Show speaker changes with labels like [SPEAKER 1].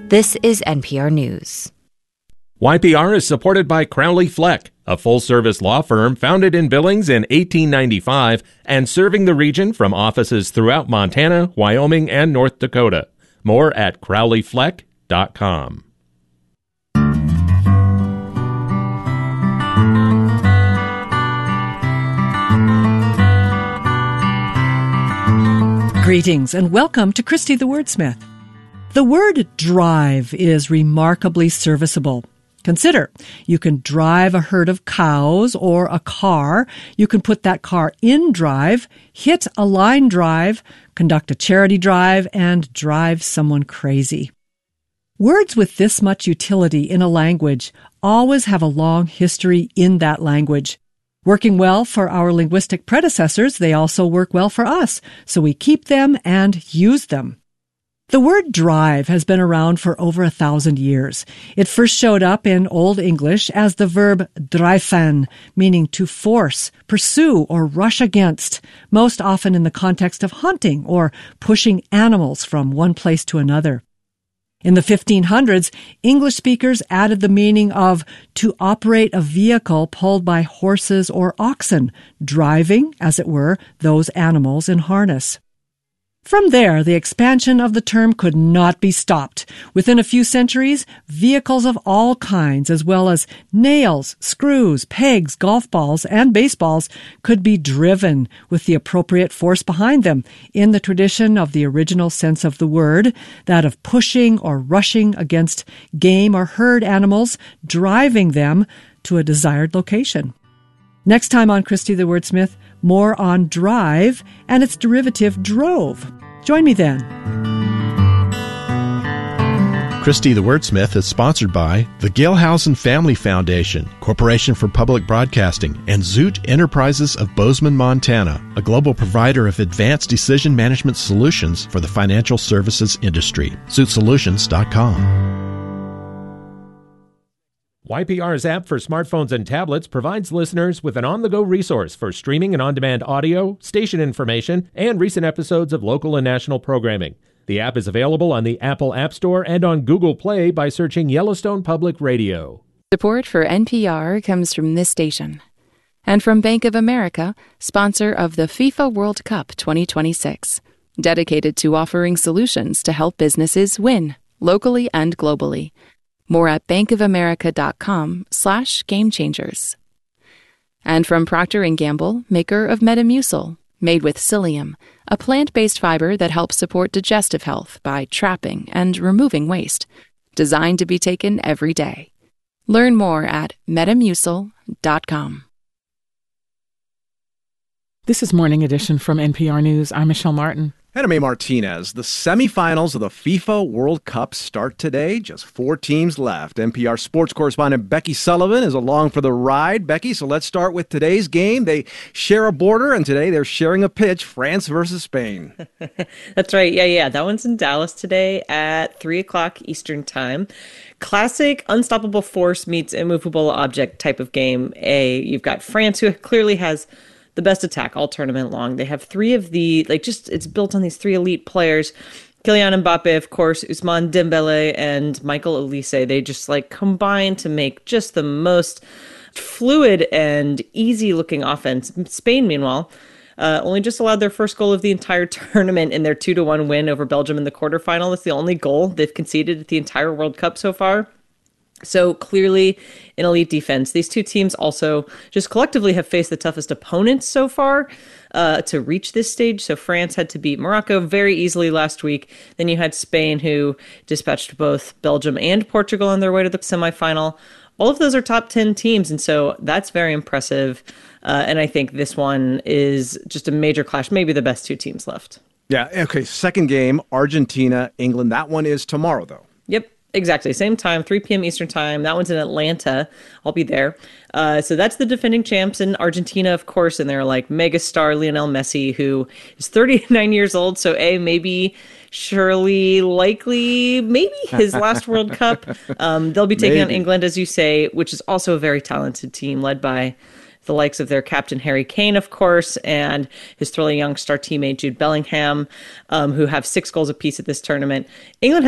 [SPEAKER 1] This is NPR News.
[SPEAKER 2] YPR is supported by Crowley Fleck, a full-service law firm founded in Billings in 1895 and serving the region from offices throughout Montana, Wyoming, and North Dakota. More at crowleyfleck.com.
[SPEAKER 3] Greetings and welcome to Christy the Wordsmith. The word drive is remarkably serviceable. Consider, you can drive a herd of cows or a car. You can put that car in drive, hit a line drive, conduct a charity drive, and drive someone crazy. Words with this much utility in a language always have a long history in that language. Working well for our linguistic predecessors, they also work well for us, so we keep them and use them. The word drive has been around for over 1,000 years. It first showed up in Old English as the verb dreifen, meaning to force, pursue, or rush against, most often in the context of hunting or pushing animals from one place to another. In the 1500s, English speakers added the meaning of to operate a vehicle pulled by horses or oxen, driving, as it were, those animals in harness. From there, the expansion of the term could not be stopped. Within a few centuries, vehicles of all kinds, as well as nails, screws, pegs, golf balls, and baseballs, could be driven with the appropriate force behind them, in the tradition of the original sense of the word, that of pushing or rushing against game or herd animals, driving them to a desired location. Next time on Christy the Wordsmith, more on drive and its derivative drove. Join me then.
[SPEAKER 4] Christy the Wordsmith is sponsored by the Gilhausen Family Foundation, Corporation for Public Broadcasting, and Zoot Enterprises of Bozeman, Montana, a global provider of advanced decision management solutions for the financial services industry. ZootSolutions.com.
[SPEAKER 2] YPR's app for smartphones and tablets provides listeners with an on-the-go resource for streaming and on-demand audio, station information, and recent episodes of local and national programming. The app is available on the Apple App Store and on Google Play by searching Yellowstone Public Radio.
[SPEAKER 5] Support for NPR comes from this station and from Bank of America, sponsor of the FIFA World Cup 2026, dedicated to offering solutions to help businesses win, locally and globally. More at bankofamerica.com/gamechangers. And from Procter & Gamble, maker of Metamucil, made with psyllium, a plant-based fiber that helps support digestive health by trapping and removing waste, designed to be taken every day. Learn more at metamucil.com.
[SPEAKER 6] This is Morning Edition from NPR News. I'm Michelle Martin.
[SPEAKER 7] And I'm A. Martinez. The semifinals of the FIFA World Cup start today. Just 4 teams left. NPR sports correspondent Becky Sullivan is along for the ride. Becky, so let's start with today's game. They share a border, and today they're sharing a pitch, France versus Spain.
[SPEAKER 8] That's right. Yeah. That one's in Dallas today at 3 o'clock Eastern time. Classic unstoppable force meets immovable object type of game. You've got France, who clearly has the best attack all tournament long. They have 3 of the, it's built on these 3 elite players. Kylian Mbappe, of course, Ousmane Dembele, and Michael Olise. They just combine to make just the most fluid and easy-looking offense. Spain, meanwhile, only just allowed their first goal of the entire tournament in their 2-1 win over Belgium in the quarterfinal. That's the only goal they've conceded at the entire World Cup so far. So clearly an elite defense. These 2 teams also just collectively have faced the toughest opponents so far to reach this stage. So France had to beat Morocco very easily last week. Then you had Spain, who dispatched both Belgium and Portugal on their way to the semifinal. All of those are top 10 teams, and so that's very impressive. And I think this one is just a major clash, maybe the best 2 teams left.
[SPEAKER 7] Yeah, okay, second game, Argentina, England. That one is tomorrow, though.
[SPEAKER 8] Yep. Exactly. Same time, 3 p.m. Eastern time. That one's in Atlanta. I'll be there. So that's the defending champs in Argentina, of course. And they're megastar Lionel Messi, who is 39 years old. So maybe his last World Cup. They'll be taking on England, as you say, which is also a very talented team led by the likes of their captain Harry Kane, of course, and his thrilling young star teammate Jude Bellingham, who have 6 goals apiece at this tournament. England